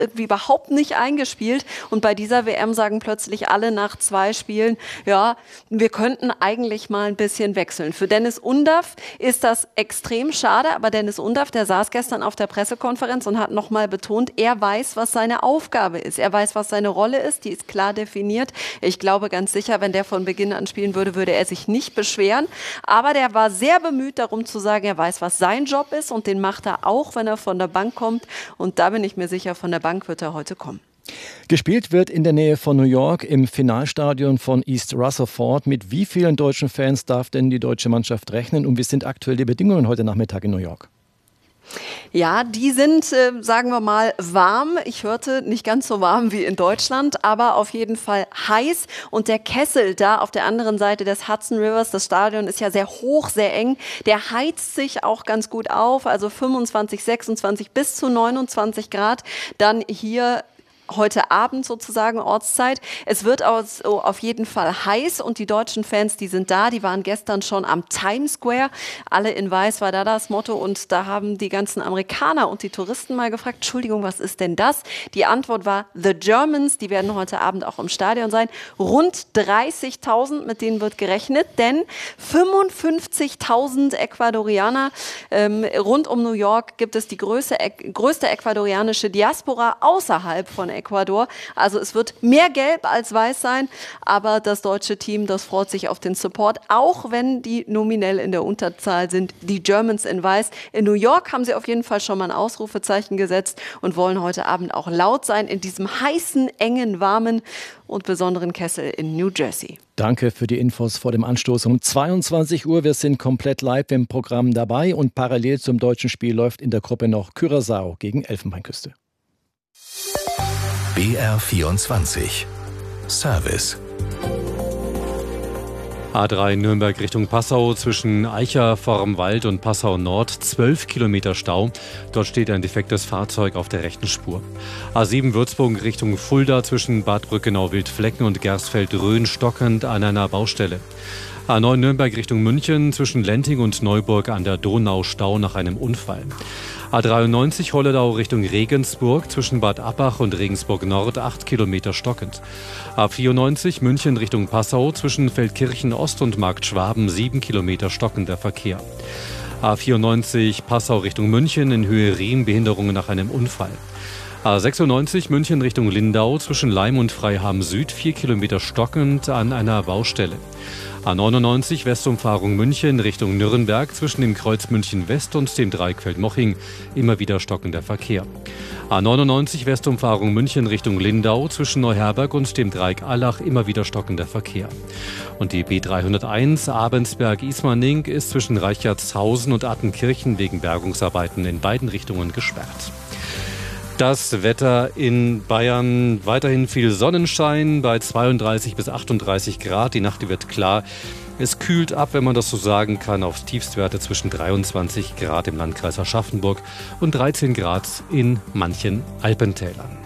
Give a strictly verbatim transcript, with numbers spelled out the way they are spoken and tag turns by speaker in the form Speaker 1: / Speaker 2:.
Speaker 1: irgendwie überhaupt nicht eingespielt. Und bei dieser W M sagen plötzlich alle nach zwei Spielen, ja, wir könnten eigentlich mal ein bisschen wechseln. Für Dennis Undaff ist das extrem schade, aber Dennis Undaff, der saß gestern auf der Pressekonferenz und hat nochmal betont, er weiß, was seine Aufgabe ist. Er weiß, was seine Rolle ist, die ist klar definiert. Ich glaube ganz sicher, wenn der von Beginn an spielen würde, würde er sich nicht beschweren. Aber der war sehr bemüht darum zu sagen, er weiß, was sein Job ist und den macht er auch, wenn er von der Bank kommt. Und da bin ich mir sicher, von der Bank wird er heute kommen.
Speaker 2: Gespielt wird in der Nähe von New York im Finalstadion von East Rutherford. Mit wie vielen deutschen Fans darf denn die deutsche Mannschaft rechnen und wie sind aktuell die Bedingungen heute Nachmittag in New York?
Speaker 1: Ja, die sind, äh, sagen wir mal, warm. Ich hörte nicht ganz so warm wie in Deutschland, aber auf jeden Fall heiß. Und der Kessel da auf der anderen Seite des Hudson Rivers, das Stadion ist ja sehr hoch, sehr eng, der heizt sich auch ganz gut auf. Also fünfundzwanzig, sechsundzwanzig bis zu neunundzwanzig Grad. Dann hier heute Abend sozusagen Ortszeit. Es wird auf jeden Fall heiß und die deutschen Fans, die sind da, die waren gestern schon am Times Square. Alle in Weiß war da das Motto und da haben die ganzen Amerikaner und die Touristen mal gefragt, Entschuldigung, was ist denn das? Die Antwort war The Germans, die werden heute Abend auch im Stadion sein. Rund dreißigtausend, mit denen wird gerechnet, denn fünfundfünfzigtausend Ecuadorianer. Ähm, rund um New York gibt es die größte, größte ecuadorianische Diaspora außerhalb von Ecuador. Also es wird mehr gelb als weiß sein, aber das deutsche Team, das freut sich auf den Support, auch wenn die nominell in der Unterzahl sind, die Germans in weiß. In New York haben sie auf jeden Fall schon mal ein Ausrufezeichen gesetzt und wollen heute Abend auch laut sein in diesem heißen, engen, warmen und besonderen Kessel in New Jersey.
Speaker 2: Danke für die Infos vor dem Anstoß um zweiundzwanzig Uhr. Wir sind komplett live im Programm dabei und parallel zum deutschen Spiel läuft in der Gruppe noch Curaçao gegen Elfenbeinküste.
Speaker 3: B R vierundzwanzig Service.
Speaker 4: A drei Nürnberg Richtung Passau zwischen Eicher vorm Wald und Passau Nord, zwölf Kilometer Stau. Dort steht ein defektes Fahrzeug auf der rechten Spur. A sieben Würzburg Richtung Fulda zwischen Bad Brückenau-Wildflecken und Gersfeld-Rhön stockend an einer Baustelle. A neun Nürnberg Richtung München zwischen Lenting und Neuburg an der Donau Stau nach einem Unfall. A dreiundneunzig Holledau Richtung Regensburg zwischen Bad Abbach und Regensburg Nord acht Kilometer stockend. A vierundneunzig München Richtung Passau zwischen Feldkirchen Ost und Markt Schwaben sieben Kilometer stockender Verkehr. A vierundneunzig Passau Richtung München in Höhe Riem Behinderungen nach einem Unfall. A sechsundneunzig München Richtung Lindau zwischen Leim und Freiham Süd vier Kilometer stockend an einer Baustelle. A neunundneunzig Westumfahrung München Richtung Nürnberg zwischen dem Kreuz München West und dem Dreieck Feldmoching immer wieder stockender Verkehr. A neunundneunzig Westumfahrung München Richtung Lindau zwischen Neuherberg und dem Dreieck Allach immer wieder stockender Verkehr. Und die B dreihunderteins Abensberg-Ismaning ist zwischen Reichartshausen und Attenkirchen wegen Bergungsarbeiten in beiden Richtungen gesperrt. Das Wetter in Bayern, weiterhin viel Sonnenschein bei zweiunddreißig bis achtunddreißig Grad. Die Nacht wird klar. Es kühlt ab, wenn man das so sagen kann, auf Tiefstwerte zwischen dreiundzwanzig Grad im Landkreis Aschaffenburg und dreizehn Grad in manchen Alpentälern.